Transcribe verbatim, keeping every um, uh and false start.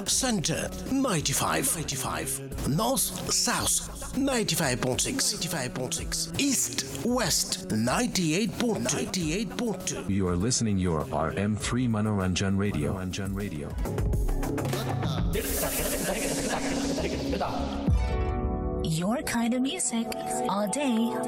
Center ninety-five, ninety-five. North South ninety-five point six, ninety-five point six. East West ninety-eight point two, ninety-eight point two. You are listening your R M three Manoranjan Radio. Manoranjan Radio. Your kind of music all day,